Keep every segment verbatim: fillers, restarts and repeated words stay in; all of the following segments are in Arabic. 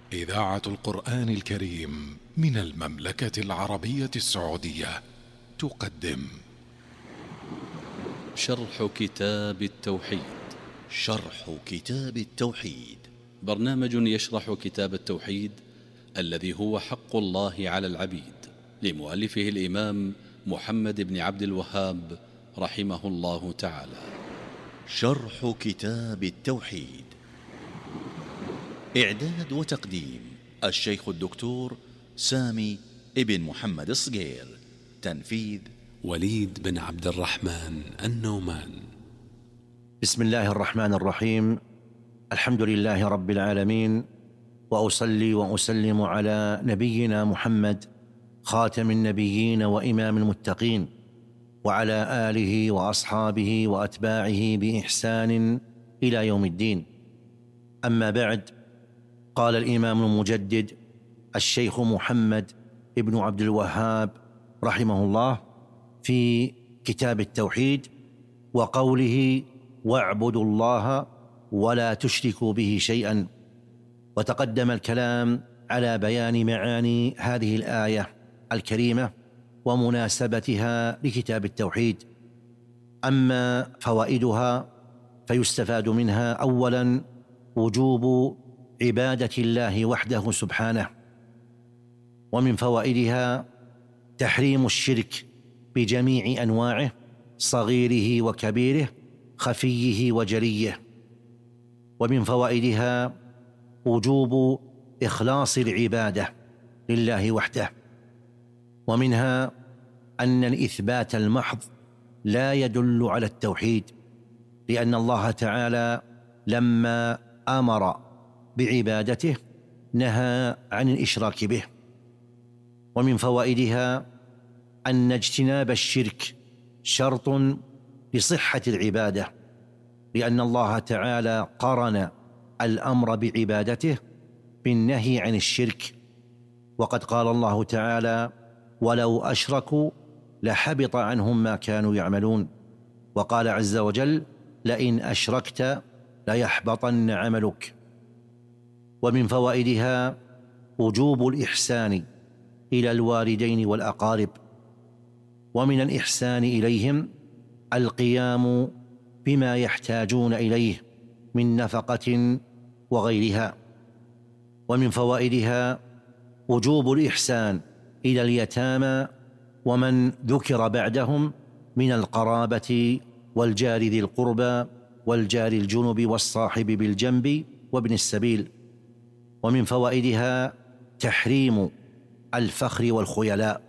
إذاعة القرآن الكريم من المملكة العربية السعودية تقدم شرح كتاب التوحيد. شرح كتاب التوحيد برنامج يشرح كتاب التوحيد الذي هو حق الله على العبيد، لمؤلفه الإمام محمد بن عبد الوهاب رحمه الله تعالى. شرح كتاب التوحيد، إعداد وتقديم الشيخ الدكتور سامي ابن محمد الصقير، تنفيذ وليد بن عبد الرحمن النومان. بسم الله الرحمن الرحيم. الحمد لله رب العالمين، وأصلي وأسلم على نبينا محمد خاتم النبيين وإمام المتقين، وعلى آله وأصحابه وأتباعه بإحسان إلى يوم الدين. أما بعد، قال الإمام المجدد الشيخ محمد ابن عبد الوهاب رحمه الله في كتاب التوحيد وقوله: واعبدوا الله ولا تشركوا به شيئا. وتقدم الكلام على بيان معاني هذه الآية الكريمة ومناسبتها لكتاب التوحيد. أما فوائدها فيستفاد منها أولا وجوب عبادة الله وحده سبحانه، ومن فوائدها تحريم الشرك بجميع أنواعه، صغيره وكبيره، خفيه وجليه. ومن فوائدها وجوب إخلاص العبادة لله وحده. ومنها أن الإثبات المحض لا يدل على التوحيد، لأن الله تعالى لما أمر بعبادته نهى عن الإشراك به. ومن فوائدها أن اجتناب الشرك شرط لصحة العبادة، لأن الله تعالى قرن الأمر بعبادته بالنهي عن الشرك، وقد قال الله تعالى: ولو أشركوا لحبط عنهم ما كانوا يعملون. وقال عز وجل: لئن أشركت ليحبطن عملك. ومن فوائدها وجوب الإحسان إلى الوالدين والأقارب، ومن الإحسان إليهم القيام بما يحتاجون إليه من نفقة وغيرها. ومن فوائدها وجوب الإحسان إلى اليتامى ومن ذكر بعدهم من القرابة والجار ذي القربى والجار الجنب والصاحب بالجنب وابن السبيل. ومن فوائدها تحريم الفخر والخيلاء،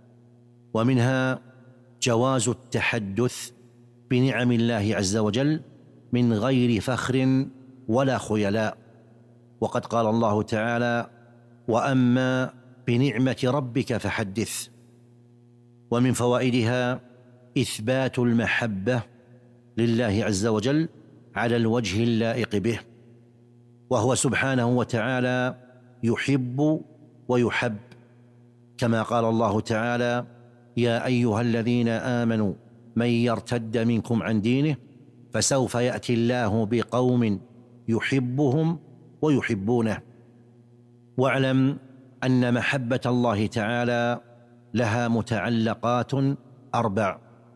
ومنها جواز التحدث بنعم الله عز وجل من غير فخر ولا خيلاء، وقد قال الله تعالى: وأما بنعمة ربك فحدث. ومن فوائدها إثبات المحبة لله عز وجل على الوجه اللائق به، وهو سبحانه وتعالى يحب ويحب، كما قال الله تعالى: يا أيها الذين آمنوا من يرتد منكم عن دينه فسوف يأتي الله بقوم يحبهم ويحبونه. واعلم أن محبة الله تعالى لها متعلقات أربع،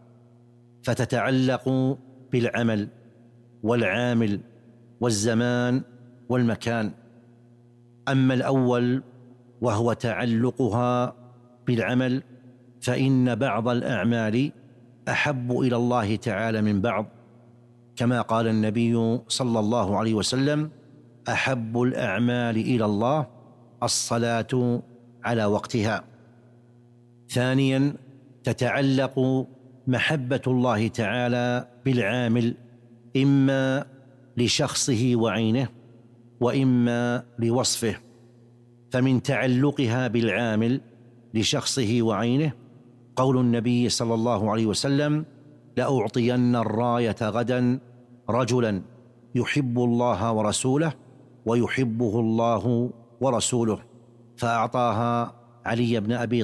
فتتعلق بالعمل والعامل والزمان والمكان. أما الأول وهو تعلقها بالعمل، فإن بعض الأعمال أحب إلى الله تعالى من بعض، كما قال النبي صلى الله عليه وسلم: أحب الأعمال إلى الله الصلاة على وقتها. ثانيا تتعلق محبة الله تعالى بالعامل، إما لشخصه وعينه وإما لوصفه. فمن تعلقها بالعامل لشخصه وعينه قول النبي صلى الله عليه وسلم: لأعطين الراية غدا رجلا يحب الله ورسوله ويحبه الله ورسوله، فأعطاها علي بن أبي